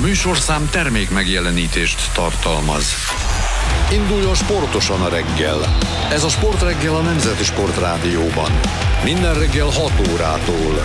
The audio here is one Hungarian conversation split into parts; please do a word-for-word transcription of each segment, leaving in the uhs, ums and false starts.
műsorszám termék megjelenítést tartalmaz. Induljon sportosan a reggel. Ez a Sportreggel a Nemzeti Sportrádióban. Minden reggel hat órától.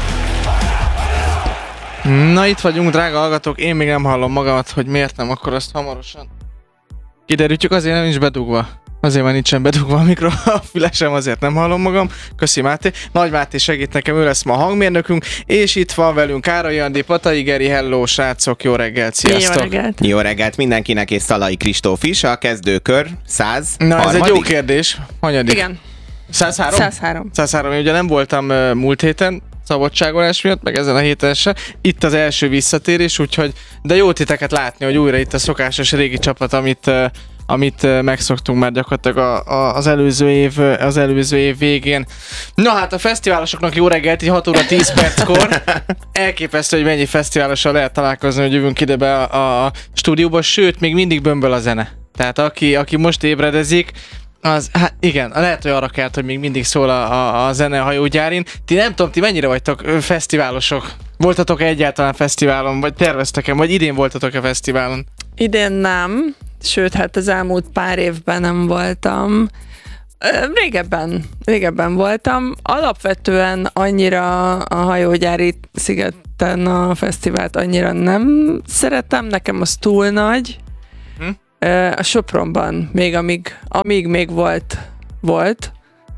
Na itt vagyunk, drága hallgatók, én még nem hallom magamat, hogy miért nem, akkor azt hamarosan kiderítjük, azért nem nincs bedugva. Azért már nincsen bedugva a mikro, a fülesem, azért nem hallom magam. Köszi Máté. Nagy Máté segít nekem, ő lesz ma a hangmérnökünk, és itt van velünk Károly Andi, Patai Geri, hello srácok, jó reggelt, sziasztok! Jó reggelt! Jó reggelt mindenkinek, és Szalai Kristóf is, a kezdőkör száz. Na ez harmadik? egy jó kérdés. Hanyadik? Igen. száz három? száz három. száz három. Én ugye nem voltam uh, múlt héten, szabadságolás miatt, meg ezen a héten se. Itt az első visszatérés, úgyhogy, de jó titeket látni, hogy újra itt a szokásos régi csapat, amit uh, amit megszoktunk már gyakorlatilag a, a, az, előző év, az előző év végén. Na hát a fesztiválosoknak jó reggelt, így hat óra tíz perckor. Elképesztő, hogy mennyi fesztiválossal lehet találkozni, hogy jövünk ide be a, a stúdióba, sőt, még mindig bömböl a zene. Tehát aki, aki most ébredezik, az, hát igen, lehet, hogy arra kelt, hogy még mindig szól a, a, a zene a hajógyárin. Ti nem tudom, ti mennyire vagytok fesztiválosok? Voltatok-e egyáltalán fesztiválon, vagy terveztek-e, vagy idén voltatok-e fesztiválon? Idén nem, sőt, hát az elmúlt pár évben nem voltam. Régebben, régebben voltam. Alapvetően annyira a hajógyári szigeten a fesztivált annyira nem szeretem, nekem az túl nagy. Hm? A Sopronban még amíg, amíg még volt, volt.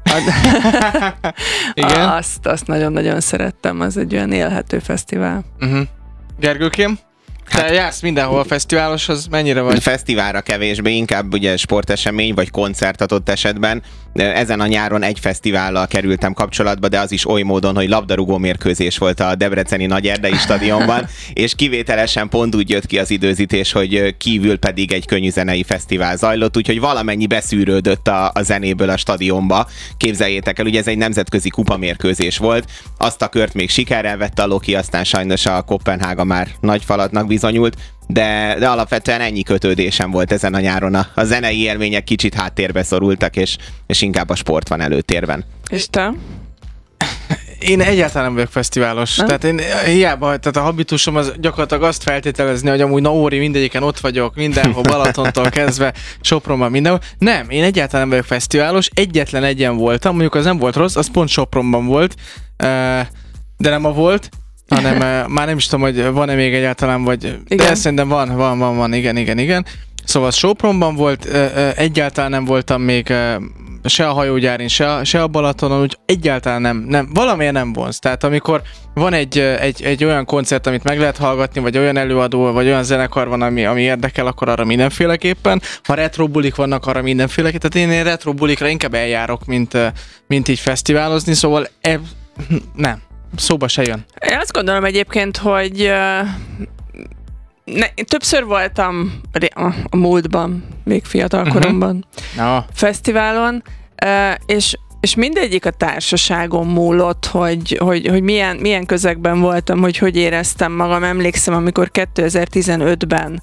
Igen? Azt, azt nagyon-nagyon szerettem, az egy olyan élhető fesztivál. Uh-huh. Gergőkém? Te hát, jársz mindenhol fesztiváloshoz, mennyire vagy? Fesztiválra kevésbé, inkább ugye sportesemény vagy koncert adott esetben. Ezen a nyáron egy fesztivállal kerültem kapcsolatba, de az is oly módon, hogy labdarúgó mérkőzés volt a debreceni Nagyerdei stadionban, és kivételesen pont úgy jött ki az időzítés, hogy kívül pedig egy könnyűzenei fesztivál zajlott, úgyhogy valamennyi beszűrődött a, a zenéből a stadionba. Képzeljétek el, ugye ez egy nemzetközi kupamérkőzés volt, azt a kört még sikerrel vette a Loki, aztán sajnos a Koppenhága már nagy falatnak bizonyult, de, de alapvetően ennyi kötődésem volt ezen a nyáron. A, a zenei élmények kicsit háttérbe szorultak, és, és inkább a sport van előtérben. És te? Én egyáltalán nem vagyok fesztiválos. Nem? Tehát én hiába, tehát a habitusom az gyakorlatilag azt feltételezni, hogy amúgy na óri, mindegyiken ott vagyok, mindenhol, Balatontól kezdve, Sopronban, mindenhol. Nem, én egyáltalán nem vagyok fesztiválos, egyetlen egyen voltam, mondjuk az nem volt rossz, az pont Sopronban volt, de nem a volt, hanem már nem is tudom, hogy van-e még egyáltalán, vagy... Igen. De szerintem van, van, van, van, igen, igen, igen. Szóval Sopronban volt, egyáltalán nem voltam még se a hajógyárin, se a, se a Balatonon, úgy egyáltalán nem, nem, valamiért nem vonz. Tehát amikor van egy, egy, egy olyan koncert, amit meg lehet hallgatni, vagy olyan előadó, vagy olyan zenekar van, ami, ami érdekel, akkor arra mindenféleképpen. Ha retro bulik vannak, arra mindenféleképpen. Tehát én retro bulikra inkább eljárok, mint, mint így fesztiválozni, szóval e, nem. Szóba se jön. Én azt gondolom egyébként, hogy uh, ne, többször voltam a, a múltban, még fiatal koromban, uh-huh. no. fesztiválon, uh, és, és mindegyik a társaságon múlott, hogy, hogy, hogy milyen, milyen közegben voltam, hogy hogy éreztem magam. Emlékszem, amikor kétezer-tizenötben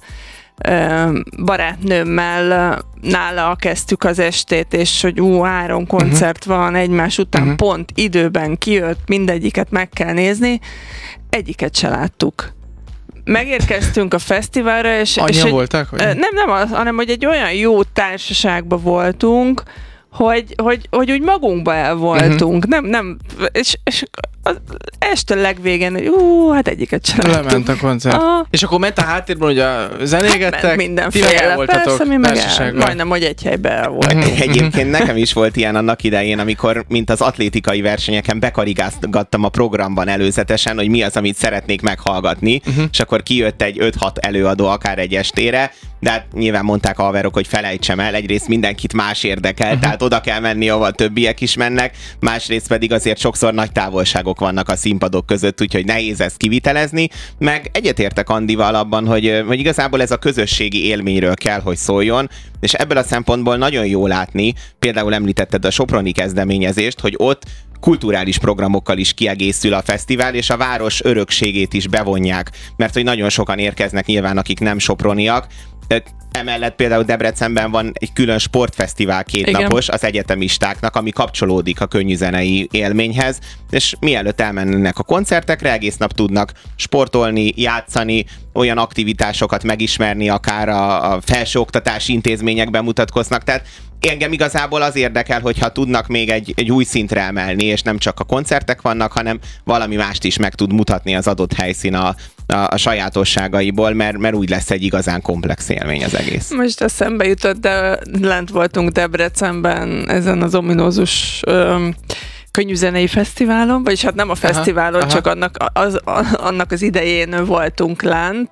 barátnőmmel nála kezdtük az estét, és hogy ú, három koncert uh-huh. van egymás után, uh-huh. pont időben kijött, mindegyiket meg kell nézni, egyiket se láttuk. Megérkeztünk a fesztiválra, és... Annyian és voltak? Egy, nem, nem az, hanem hogy egy olyan jó társaságban voltunk, hogy, hogy, hogy úgy magunkba el voltunk. Uh-huh. Nem, nem, és, és az este legvégén, hogy ú, hát egyiket sem lement a koncert. Aha. És akkor ment a háttérben, hogy a zenégettek, hát mindenféle, persze, mi meg el, majdnem, hogy egy helyben el volt. Egyébként nekem is volt ilyen annak idején, amikor, mint az atlétikai versenyeken bekarigázgattam a programban előzetesen, hogy mi az, amit szeretnék meghallgatni, uh-huh. és akkor kijött egy öt-hat előadó akár egy estére, de hát nyilván mondták a haverok, hogy felejtsem el, egyrészt mindenkit más érdekel, uh-huh. tehát oda kell menni, ahol többiek is mennek, másrészt pedig azért sokszor nagy távolságok vannak a színpadok között, úgyhogy nehéz ezt kivitelezni, meg egyetértek Andival abban, hogy, hogy igazából ez a közösségi élményről kell, hogy szóljon, és ebből a szempontból nagyon jó látni, például említetted a soproni kezdeményezést, hogy ott kulturális programokkal is kiegészül a fesztivál, és a város örökségét is bevonják, mert hogy nagyon sokan érkeznek nyilván, akik nem soproniak, Emellett például Debrecenben van egy külön sportfesztivál kétnapos az egyetemistáknak, ami kapcsolódik a könnyűzenei élményhez, és mielőtt elmennek a koncertekre, egész nap tudnak sportolni, játszani, olyan aktivitásokat megismerni, akár a, a felsőoktatási intézményekben mutatkoznak, tehát engem igazából az érdekel, hogyha tudnak még egy, egy új szintre emelni, és nem csak a koncertek vannak, hanem valami mást is meg tud mutatni az adott helyszín a, a, a sajátosságaiból, mert, mert úgy lesz egy igazán komplex élmény az egész. Most eszembe jutott, de lent voltunk Debrecenben ezen az ominózus öm, könnyűzenei fesztiválon, vagyis hát nem a fesztiválon, aha, csak aha. Annak, az, annak az idején voltunk lent,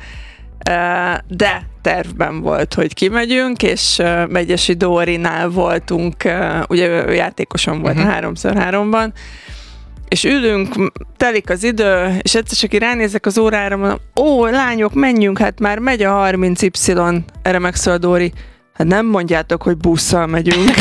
de tervben volt, hogy kimegyünk, és Megyesi Dórinál voltunk, ugye ő játékoson volt uh-huh. a háromszor háromban, és ülünk, telik az idő, és egyszer csak így ránézek az órára, mondom, ó, lányok, menjünk, hát már megy a harminc Y, erre megszól Dóri, hát nem mondjátok, hogy busszal megyünk.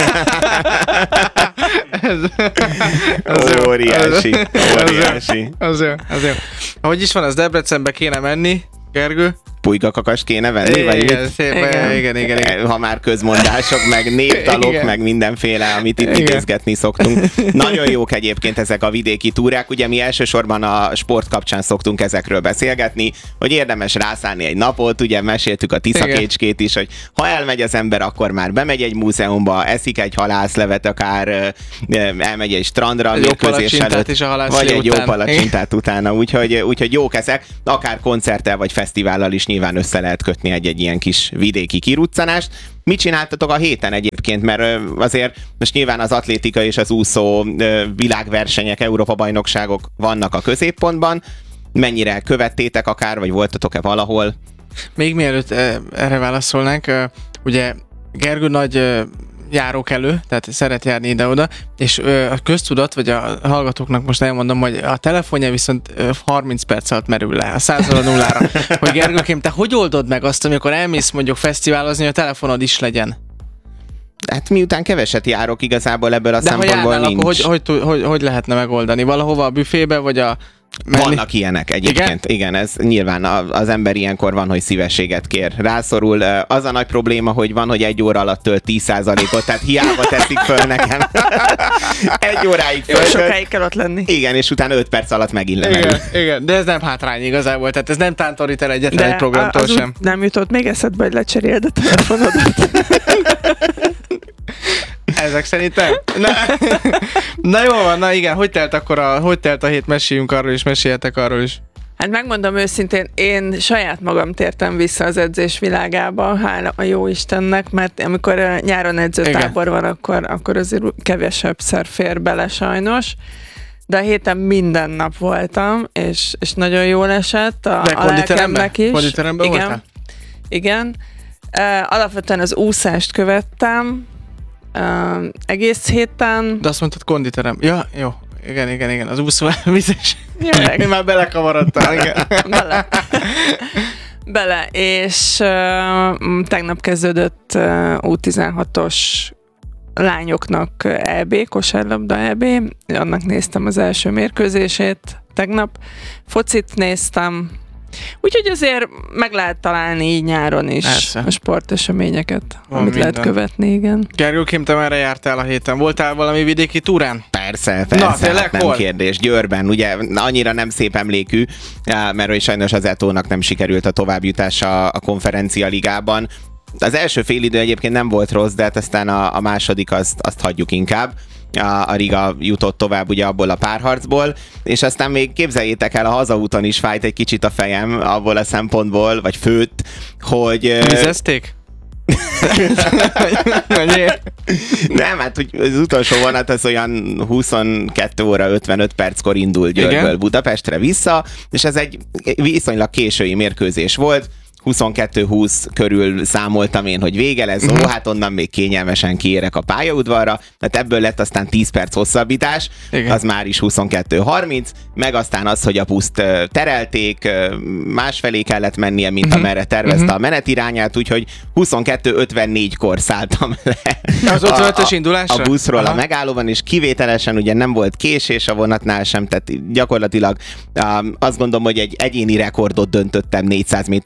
ez, az óriási, jó, óriási. Az jó, az jó. Hogy is van, az Debrecenbe kéne menni, Gergő? Pulykakas kéne venni? Igen, vagy igen, szépen, igen. Igen, igen, igen. Ha már közmondások, meg népdalok, igen. meg mindenféle, amit itt idézgetni szoktunk. Nagyon jók egyébként ezek a vidéki túrák. Ugye mi elsősorban a sport kapcsán szoktunk ezekről beszélgetni, hogy érdemes rászállni egy napot, ugye meséltük a Tiszakécskét is, hogy ha elmegy az ember, akkor már bemegy egy múzeumba, eszik egy halászlevet, akár elmegy egy strandra, egy mérkőzés előtt, vagy egy után. jó palacsintát utána. Úgyhogy, úgyhogy jók ezek, akár koncerttel vagy fesztivállal is nyilván össze lehet kötni egy-egy ilyen kis vidéki kiruccanást. Mit csináltatok a héten egyébként? Mert azért most nyilván az atlétika és az úszó világversenyek, Európa-bajnokságok vannak a középpontban. Mennyire követtétek akár, vagy voltatok-e valahol? Még mielőtt erre válaszolnánk, ugye Gergő nagy járókelő, tehát szeret járni ide-oda, és ö, a köztudat, vagy a hallgatóknak most elmondom, hogy a telefonja viszont ö, harminc perc alatt merül le, a százról a nullára. Hogy Gergőkém, te hogy oldod meg azt, amikor elmész mondjuk fesztiválozni, hogy a telefonod is legyen? Hát miután keveset járok, igazából ebből a De szempontból járnál, nincs. Akkor hogy, hogy, hogy, hogy lehetne megoldani? Valahova a büfébe, vagy a... Menni? Vannak ilyenek egyébként. Igen? Igen, ez nyilván az ember ilyenkor van, hogy szívességet kér. Rászorul. Az a nagy probléma, hogy van, hogy egy óra alatt tölt tíz százalékot, tehát hiába teszik föl nekem. Egy óráig föl. Sokáig kell ott lenni. Igen, és utána öt perc alatt megint lemerül. Igen, igen, de ez nem hátrány igazából, tehát ez nem tántorít el egyetlen egy programtól sem. Nem jutott még eszedbe, hogy lecseréld a telefonodat. Ezek szerintem? Na, na jó van, na igen, hogy telt akkor a, hogy telt a hét, meséljünk arról is, meséljetek arról is. Hát megmondom őszintén, én saját magam tértem vissza az edzés világába, hála a jó Istennek, mert amikor nyáron edzőtábor van, akkor, akkor azért kevesebb szer fér bele sajnos. De a héten minden nap voltam, és, és nagyon jól esett a, a lelkemnek is. Konditeremben igen, voltál? Igen. Uh, alapvetően az úszást követtem, Uh, egész héten. De azt mondtad konditerem. Ja, jó. Igen, igen, igen. Az úszó vizes. Jó, én már belekavarodtál. Igen. Bele. Bele. És uh, tegnap kezdődött uh, U tizenhatos lányoknak é bé, kosárlabda é bé. Annak néztem az első mérkőzését tegnap. Focit néztem. Úgyhogy azért meg lehet találni így nyáron is Persze. a sporteseményeket, van amit minden. Lehet követni, igen. Gergőkém, te merre jártál a héten? Voltál valami vidéki túrán? Persze, persze, Na, tényleg, hát nem hol? Kérdés. Győrben, ugye annyira nem szép emlékű, mert hogy sajnos az Etónak nem sikerült a továbbjutása a konferencia ligában. Az első félidő egyébként nem volt rossz, de hát aztán a, a második azt, azt hagyjuk inkább. A, a Riga jutott tovább ugye abból a párharcból, és aztán még képzeljétek el, a hazaúton is fájt egy kicsit a fejem abból a szempontból, vagy főtt, hogy... Vizezték? Nem, hát hogy az utolsó vonat az olyan huszonkettő óra ötvenöt perckor indul Győrből Igen? Budapestre vissza, és ez egy viszonylag késői mérkőzés volt, huszonkettő húsz körül számoltam én, hogy vége lesz, uh-huh. ó, hát onnan még kényelmesen kiérek a pályaudvarra, mert ebből lett aztán tíz perc hosszabbítás, Igen. az már is huszonkettő harminc, meg aztán az, hogy a buszt terelték, másfelé kellett mennie, mint uh-huh. amerre tervezte uh-huh. a menetirányát, úgyhogy huszonkettő ötvennégykor szálltam le az ötvenötös indulásra? A buszról Aha. a megállóban, és kivételesen ugye nem volt késés a vonatnál sem, tehát gyakorlatilag um, azt gondolom, hogy egy egyéni rekordot döntöttem négyszáz méteres sík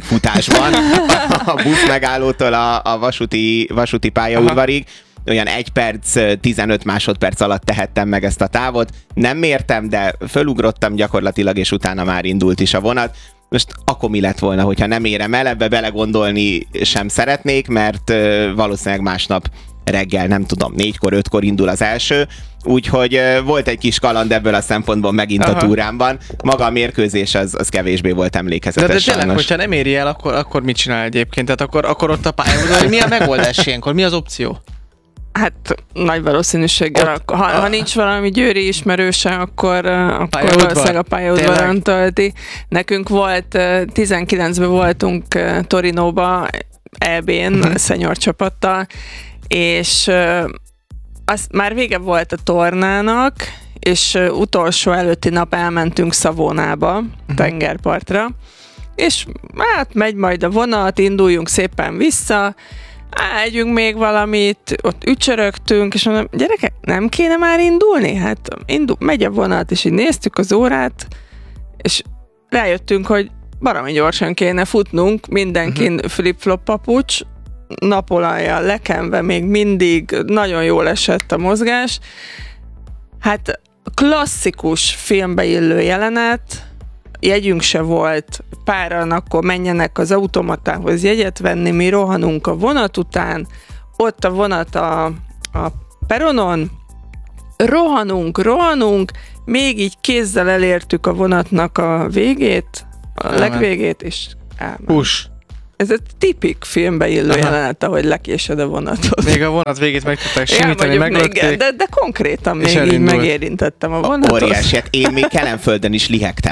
futásban a busz megállótól a, a vasúti, vasúti pályaudvarig. Olyan egy perc, tizenöt másodperc alatt tehettem meg ezt a távot. Nem mértem, de fölugrottam gyakorlatilag, és utána már indult is a vonat. Most akkor mi lett volna, hogyha nem érem el, ebbe belegondolni sem szeretnék, mert valószínűleg másnap reggel, nem tudom, négykor, ötkor indul az első, úgyhogy volt egy kis kaland ebből a szempontból megint Aha. a túrámban. Maga a mérkőzés az, az kevésbé volt emlékezetes. De, de tényleg, hogyha nem éri el, akkor, akkor mit csinál egyébként? Tehát akkor, akkor ott a pályán, mi a megoldás ilyenkor? Mi az opció? Hát nagy valószínűséggel, ott, ha, ha nincs valami győri ismerőse, akkor, akkor valószínűleg a pályaudvaron tölti. Nekünk volt, tizenkilencben voltunk Torinóba é bén, uh-huh. senior csapattal, és az már vége volt a tornának, és utolsó előtti nap elmentünk Savónába, uh-huh. tengerpartra, és hát megy majd a vonat, induljunk szépen vissza, Á, együnk még valamit, ott ücsörögtünk, és mondom, gyerekek, nem kéne már indulni? Hát indul, megy a vonat, és így néztük az órát, és rájöttünk, hogy baromi gyorsan kéne futnunk, mindenkin uh-huh. flip-flop papucs, napolajjal lekenve még mindig nagyon jól esett a mozgás. Hát klasszikus filmbe illő jelenet, jegyünk se volt, páran akkor menjenek az automatához jegyet venni, mi rohanunk a vonat után, ott a vonat a, a peronon, rohanunk, rohanunk, még így kézzel elértük a vonatnak a végét, a Elmen. legvégét, és elment. Hús. Ez egy tipik filmbe illő Aha. jelenet, ahogy lekésed a vonatot. Még a vonat végét meg tudták simítani, ja, meglökték. De, de konkrétan még így elindult. Megérintettem a vonatot. Óriási, hát én még Kelenföldön is lihegtem.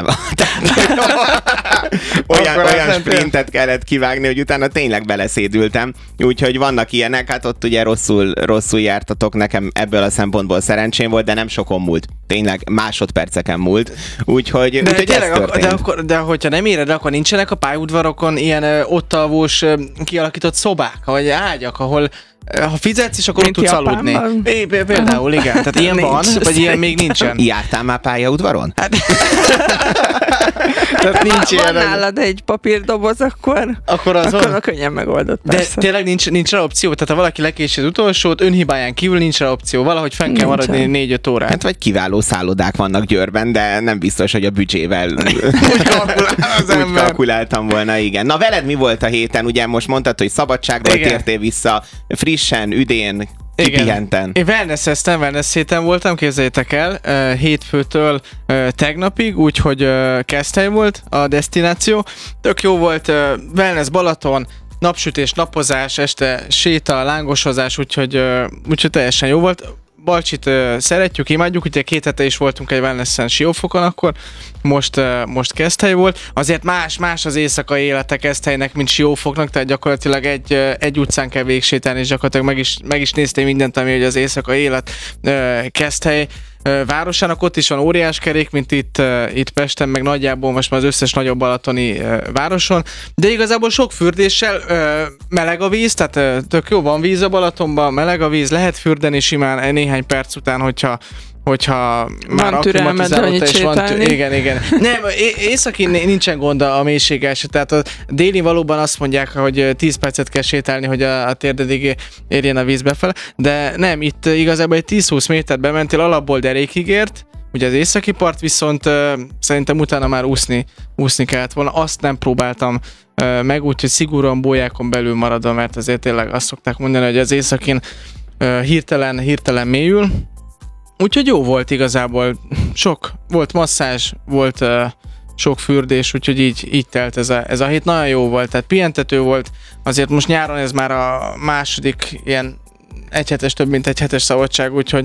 olyan olyan sprintet kellett kivágni, hogy utána tényleg beleszédültem. Úgyhogy vannak ilyenek, hát ott ugye rosszul, rosszul jártatok, nekem ebből a szempontból szerencsém volt, de nem sokon múlt. Tényleg másodperceken múlt. Úgyhogy, de, úgyhogy ez történt. De, akkor, de hogyha nem éred, akkor nincsenek a pályaudvarokon ilyen ö, ott alvós ö, kialakított szobák, vagy ágyak, ahol ha fizetsz, és akkor ott tudsz aludni. É, például, igen. Tehát ilyen van, vagy ilyen még nincsen. Jártál már pályaudvaron? Hát. Tehát nincs ilyen. Van nálad egy papírdoboz, akkor, akkor az akkor könnyen megoldott. De persze. Tényleg nincs, nincs rá opció? Tehát ha valaki lekési az utolsót, önhibáján kívül nincs rá opció. Valahogy fenn kell maradni négy-öt órát. Hát vagy kiváló szállodák vannak Győrben, de nem biztos, hogy a büdzsével úgy kalkuláltam volna, igen. Na veled mi volt a héten? Ugye most mondtad, hogy szabadságról igen. tértél vissza, frissen, üdén, kipihenten. Én wellness-eztem, wellness héten voltam, képzeljétek el, hétfőtől tegnapig, úgyhogy Keszthely volt a desztináció. Tök jó volt, wellness Balaton, napsütés, napozás, este séta, lángosozás, úgyhogy, úgyhogy teljesen jó volt. Balcsit uh, szeretjük, imádjuk, ugye két hete is voltunk egy wellnessen Siófokon, akkor most, uh, most Keszthely volt. Azért más, más az éjszakai élete Keszthelynek, mint Siófoknak, tehát gyakorlatilag egy, uh, egy utcán kell végsétálni, és gyakorlatilag meg is, meg is néztél mindent, ami az éjszakai élet uh, Keszthely uh, városának. Ott is van óriás kerék, mint itt, uh, itt Pesten, meg nagyjából most már az összes nagyobb balatoni uh, városon, de igazából sok fürdéssel, uh, meleg a víz, tehát uh, tök jó, van víz a Balatonban, meleg a víz, lehet fürdeni simán néhány perc után, hogyha hogyha már akklimatizálódta és van tü- igen, igen. Nem, északi nincsen gond a mélységes, tehát a déli valóban azt mondják, hogy tíz percet kell sétálni, hogy a, a térdedig érjen a víz befele, de nem, itt igazából egy tíz-húsz métert bementél, alapból derékig ért, ugye az északi part viszont uh, szerintem utána már úszni, úszni kellett volna, azt nem próbáltam uh, meg, úgyhogy szigorúan bójákon belül maradva, mert azért tényleg azt szokták mondani, hogy az északin uh, hirtelen, hirtelen mélyül. Úgyhogy jó volt igazából, sok, volt masszázs, volt uh, sok fürdés, úgyhogy így, így telt ez a, ez a hét, nagyon jó volt, tehát pihentető volt, azért most nyáron ez már a második ilyen egyhetes, több mint egy hetes szabadság, úgyhogy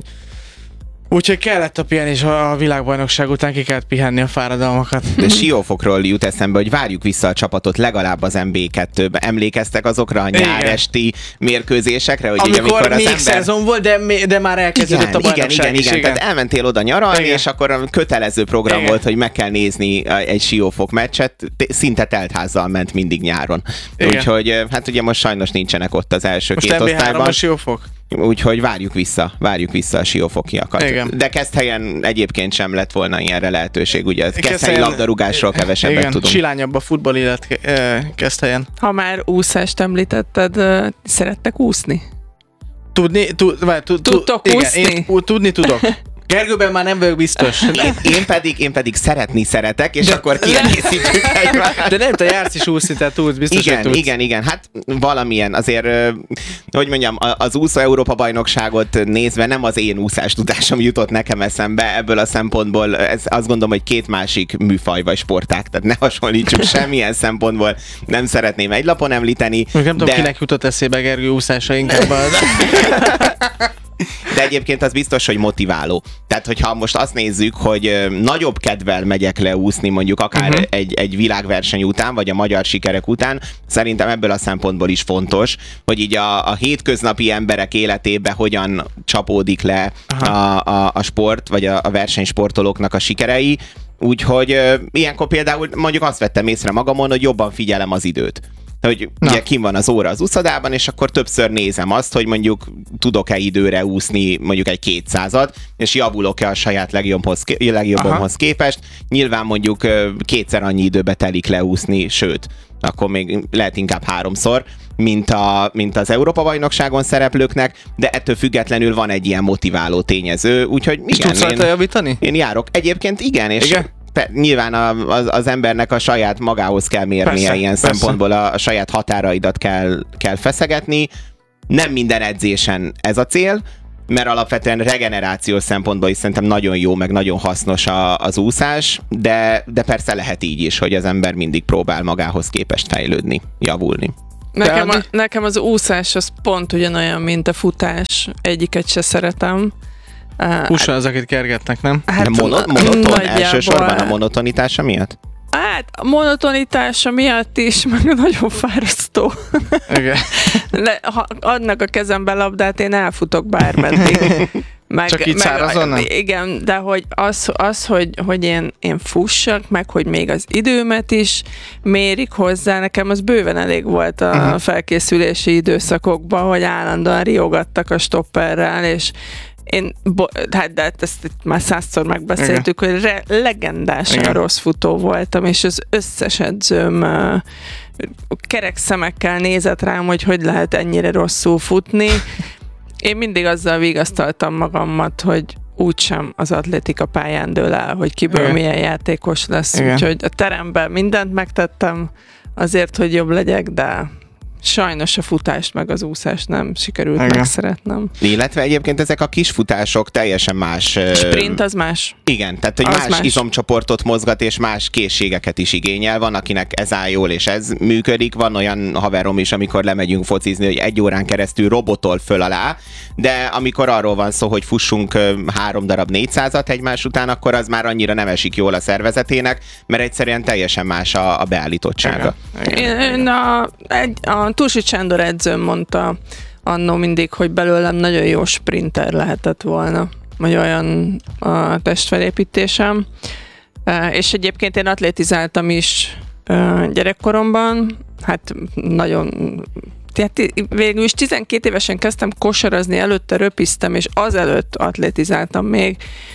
Úgyhogy kellett a pihenés a világbajnokság után, ki kellett pihenni a fáradalmakat. De Siófokról jut eszembe, hogy várjuk vissza a csapatot legalább az en bé kettőbe. Emlékeztek azokra a nyáresti mérkőzésekre? Hogy amikor, így, amikor még az ember... szezon volt, de, de már elkezdődött igen, a bajnokság igen, igen, is. igen. Tehát elmentél oda nyaralni, igen. És akkor kötelező program igen. volt, hogy meg kell nézni egy Siófok meccset. Szinte teltházzal ment mindig nyáron. Igen. Úgyhogy hát ugye most sajnos nincsenek ott az első most két en bé három osztályban. a Siófok? Úgyhogy várjuk vissza, várjuk vissza a siófokiakat. Igen. De Keszthelyen egyébként sem lett volna ilyenre lehetőség, ugye Keszthelyi Keszthelyen- labdarúgásról kevesebbet Igen, tudunk. silányabb a futball élet eh, Keszthelyen. Ha már úszást említetted, ö, szerettek úszni? Tudni, tud, várj, tud, Tudtok igen, úszni? én ú- tudni tudok. Gergőben már nem vagyok biztos. Én, én, pedig, én pedig szeretni szeretek, és De- akkor kiegészítjük egymást. De nem, te jársz is úszni, tehát tudsz, biztos, Igen, hogy tudsz. igen, igen. Hát valamilyen azért, ö, hogy mondjam, a- az úszó Európa bajnokságot nézve nem az én úszás tudásom jutott nekem eszembe ebből a szempontból. Ez azt gondolom, hogy két másik műfaj vagy sportág, tehát ne hasonlítsuk semmilyen szempontból. Nem szeretném egy lapon említeni. Még nem tudom, de... kinek jutott eszébe Gergő úszása inkább. Az... De egyébként az biztos, hogy motiváló. Tehát, hogyha most azt nézzük, hogy ö, nagyobb kedvel megyek le úszni, mondjuk akár uh-huh. egy, egy világverseny után, vagy a magyar sikerek után, szerintem ebből a szempontból is fontos, hogy így a, a hétköznapi emberek életébe hogyan csapódik le a, a, a sport, vagy a, a versenysportolóknak a sikerei. Úgyhogy ö, ilyenkor például mondjuk azt vettem észre magamon, hogy jobban figyelem az időt. Hogy Na. ugye kim van az óra az úszodában, és akkor többször nézem azt, hogy mondjuk tudok-e időre úszni mondjuk egy kétszázat, és javulok-e a saját legjobbhoz, legjobbomhoz képest. Nyilván mondjuk ö, kétszer annyi időbe telik leúszni, sőt, akkor még lehet inkább háromszor, mint, a, mint az Európa-bajnokságon szereplőknek, de ettől függetlenül van egy ilyen motiváló tényező, úgyhogy És igen, tudsz rajta én, javítani? én járok. Egyébként igen, és Igen? Per, nyilván a, az, az embernek a saját magához kell mérnie Persze, ilyen persze. szempontból, a, a saját határaidat kell, kell feszegetni. Nem minden edzésen ez a cél, mert alapvetően regenerációs szempontból is szerintem nagyon jó, meg nagyon hasznos a, az úszás, de, de persze lehet így is, hogy az ember mindig próbál magához képest fejlődni, javulni. Nekem, a, Andi? nekem az úszás az pont ugyanolyan, mint a futás. Egyiket se szeretem. Uh, Húsa az, akit kergetnek, nem? hát De mono, monoton nagyjából- elsősorban a monotonitása miatt? Hát a monotonitása miatt is, meg nagyon fárasztó. Igen. Le, ha adnak a kezembe labdát, én elfutok bármeddig. Meg, Csak így szárazon, nem? Igen, de hogy az, az hogy, hogy én, én fussak, meg hogy még az időmet is mérik hozzá, nekem az bőven elég volt a uh-huh. felkészülési időszakokban, hogy állandóan riogattak a stopperrel, és én, bo- hát de ezt itt már százszor megbeszéltük, igen. hogy re- legendásan igen. rossz futó voltam, és az összes edzőm uh, kerek szemekkel nézett rám, hogy hogy lehet ennyire rosszul futni. Én mindig azzal vigasztaltam magamat, hogy úgysem az atlétika pályán dől el, hogy kiből igen. milyen játékos lesz. Igen. Úgyhogy a teremben mindent megtettem azért, hogy jobb legyek, de sajnos a futást meg az úszást nem sikerült igen. megszeretnem. Illetve egyébként ezek a kis futások teljesen más... Sprint az más. Igen, tehát hogy más, más izomcsoportot mozgat, és más készségeket is igényel. Van, akinek ez áll jól, és ez működik. Van olyan haverom is, amikor lemegyünk focizni, hogy egy órán keresztül robotol föl alá, de amikor arról van szó, hogy fussunk három darab négyszázat egymás után, akkor az már annyira nem esik jól a szervezetének, mert egyszerűen teljesen más a, a beállítottsága. Igen. Igen. Én a, egy, a Tusi Sándor edzőm mondta annó mindig, hogy belőlem nagyon jó sprinter lehetett volna, vagy olyan a testfelépítésem. És egyébként én atlétizáltam is gyerekkoromban, hát nagyon... Tehát végül is tizenkét évesen kezdtem kosarazni, előtte röpiztem, és azelőtt atlétizáltam még,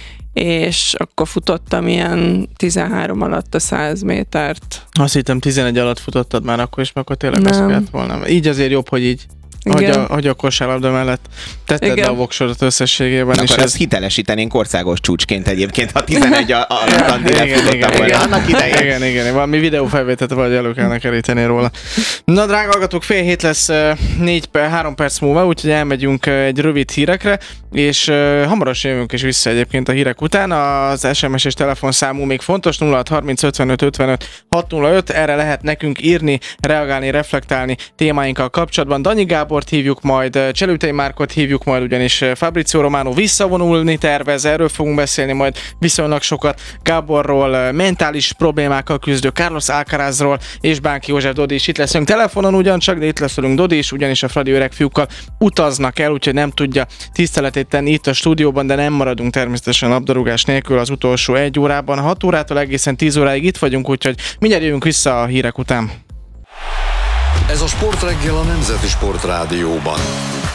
és akkor futottam ilyen tizenhárom alatt a száz métert. Azt hittem tizenegy alatt futottad már akkor is, mert akkor tényleg nem. azt kellett volna. Így azért jobb, hogy így, hogy a, hogy a kosárlabda mellett tetted le a voksodat összességében. Na, és akkor ez... ezt hitelesítenénk országos csúcsként egyébként, ha tizenegy alatt Andi igen, igen, lefutottam volna annak idején. Igen, igen, valami videófelvételt vagy elő kellene keríteni róla. Na, drága hallgatók, fél hét lesz négy per, három perc múlva, úgyhogy elmegyünk egy rövid hírekre, és uh, hamarosan jövünk is vissza egyébként a hírek után. Az es em es és telefonszámú még fontos, nulla hat harminc ötvenöt ötvenöt hat nulla öt, erre lehet nekünk írni, reagálni, reflektálni témáinkkal kapcsolatban. Danyi Gábort hívjuk majd, Cselütei Márkot hívjuk majd, ugyanis Fabrizio Romano visszavonulni tervez, erről fogunk beszélni majd viszonylag sokat. Gáborról, mentális problémákkal küzdő Carlos Alcarazról és Bánki József Dodi is itt leszünk telefonon ugyancsak, de itt lesz velünk Dodi is, ugyanis a Fradi öreg fiúkkal utaznak el, úgyhogy nem tudja tiszteletét tenni itt a stúdióban, de nem maradunk természetesen labdarúgás nélkül az utolsó egy órában. hat órától egészen tíz óráig itt vagyunk, úgyhogy mindjárt jövünk vissza a hírek után. Ez a Sportreggel a Nemzeti Sportrádióban.